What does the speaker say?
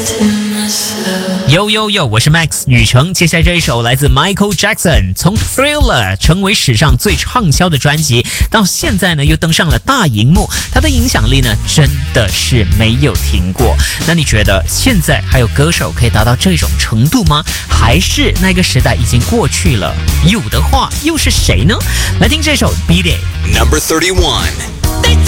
Yo，我是 Max 雨成。接下来这一首来自 Michael Jackson， 从 Thriller 成为史上最畅销的专辑，到现在呢又登上了大荧幕，它的影响力呢真的是没有停过。那你觉得现在还有歌手可以达到这种程度吗？还是那个时代已经过去了？有的话又是谁呢？来听这首 Beat It。 Number 31.